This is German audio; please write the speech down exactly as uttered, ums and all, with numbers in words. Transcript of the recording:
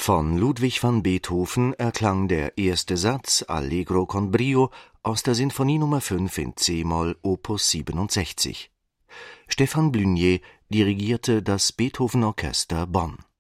Von Ludwig van Beethoven erklang der erste Satz Allegro con brio aus der Sinfonie Nummer fünf in c-Moll Opus siebenundsechzig. Stephan Blunier dirigierte das Beethoven-Orchester Bonn.